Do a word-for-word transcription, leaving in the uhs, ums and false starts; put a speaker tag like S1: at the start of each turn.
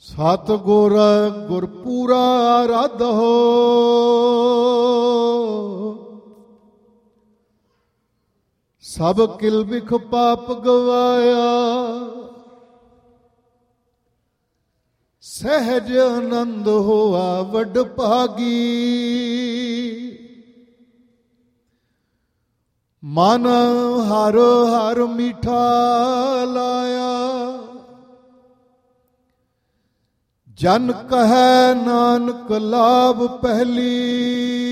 S1: ਸਤਿਗੁਰ ਗੁਰਪੂਰਾ ਆਰਾਧੋ, ਸਭ ਕਿਲ ਬਿਖ ਪਾਪ ਗਵਾਇਆ। ਸਹਿਜ ਆਨੰਦ ਹੋਆ ਵੱਡ ਭਾਗੀ, ਮਨ ਹਰ ਹਰ ਮੀਠਾ ਲਾਇਆ। ਜਨ ਕਹੈ ਨਾਨਕ ਲਾਭ ਪਹਿਲੀ,